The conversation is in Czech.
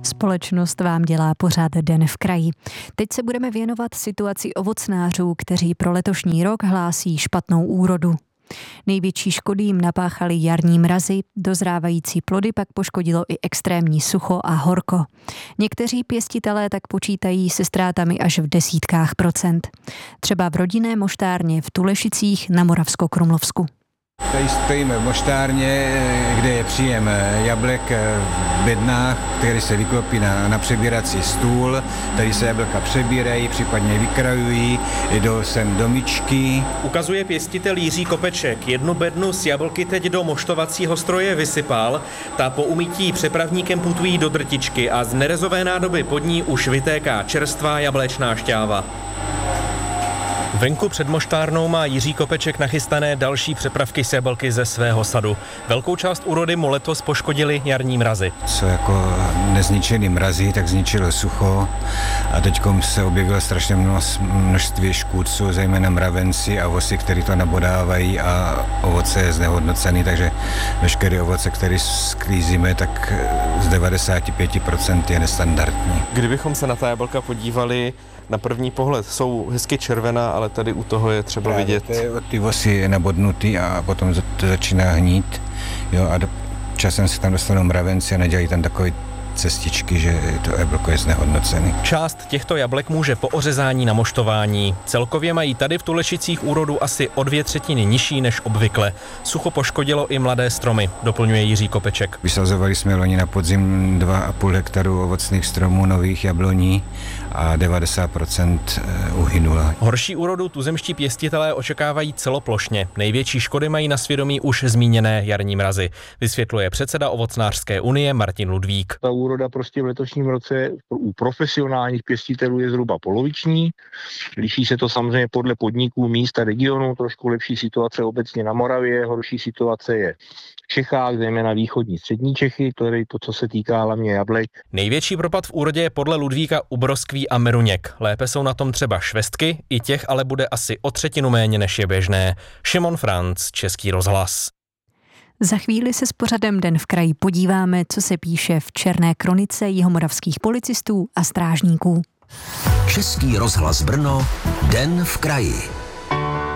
Společnost vám dělá pořád Den v kraji. Teď se budeme věnovat situaci ovocnářů, kteří pro letošní rok hlásí špatnou úrodu. Největší škody jim napáchaly jarní mrazy, dozrávající plody pak poškodilo i extrémní sucho a horko. Někteří pěstitelé tak počítají se ztrátami až v desítkách procent. Třeba v rodinné moštárně v Tulešicích na Moravskokrumlovsku. Tady stojíme v moštárně, kde je příjem jablek v bednách, který se vyklopí na přebírací stůl. Tady se jablka přebírají, případně vykrajují, jdou sem do myčky. Ukazuje pěstitel Jiří Kopeček. Jednu bednu s jablky teď do moštovacího stroje vysypal. Ta po umytí přepravníkem putují do drtičky a z nerezové nádoby pod ní už vytéká čerstvá jablečná šťáva. Venku před moštárnou má Jiří Kopeček nachystané další přepravky s jablky ze svého sadu. Velkou část úrody mu letos poškodili jarní mrazy. Co jako nezničený mrazy, tak zničilo sucho a teďkom se objevilo strašně množství škůdců, zejména mravenci a vosy, který to nabodávají a ovoce je znehodnocený, takže veškeré ovoce, které sklízíme, tak z 95% je nestandardní. Kdybychom se na ta jablka podívali, na první pohled jsou hezky červená, ale tady u toho je třeba vidět. Ty vosy je nabodnutý a potom to začíná hnít. Jo, a časem se tam dostanou mravenci a nedělají tam takové cestičky, že to jablko je znehodnocený. Část těchto jablek může po ořezání na moštování. Celkově mají tady v Tulešicích úrodu asi o 2/3 nižší než obvykle. Sucho poškodilo i mladé stromy, doplňuje Jiří Kopeček. Vysazovali jsme loni na podzim 2,5 hektaru ovocných stromů, nových jabloní a 90% uhynula. Horší úrodu tuzemští pěstitelé očekávají celoplošně. Největší škody mají na svědomí už zmíněné jarní mrazy, vysvětluje předseda Ovocnářské unie Martin Ludvík. Ta úroda prostě v letošním roce u profesionálních pěstitelů je zhruba poloviční. Liší se to samozřejmě podle podniků, míst a regionů. Trošku lepší situace obecně na Moravě, horší situace je v Čechách, zejména východní střední Čechy, to, co se týká hlavně jablek. Největší propad v úrodě je podle Ludvíka u broskví a meruněk. Lépe jsou na tom třeba švestky, i těch ale bude asi o 1/3 méně než je běžné. Šimon Franc, Český rozhlas. Za chvíli se s pořadem Den v kraji podíváme, co se píše v černé kronice jihomoravských policistů a strážníků. Český rozhlas Brno, Den v kraji.